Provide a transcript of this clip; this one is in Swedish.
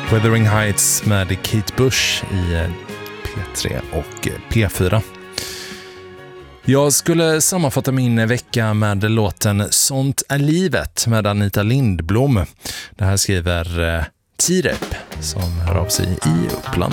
Wuthering Heights med Kate Bush i P3 och P4. Jag skulle sammanfatta min vecka med låten Sånt är livet med Anita Lindblom. Det här skriver Tirep som hör av sig i Uppland.